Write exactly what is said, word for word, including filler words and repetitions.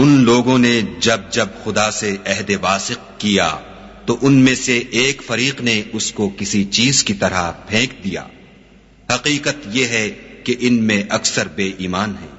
उन लोगों ने जब जब खुदा से अहद वासिक किया तो उनमें से एक फरीक ने उसको किसी चीज की तरह फेंक दिया। हकीकत यह है कि इनमें अक्सर बेईमान हैं।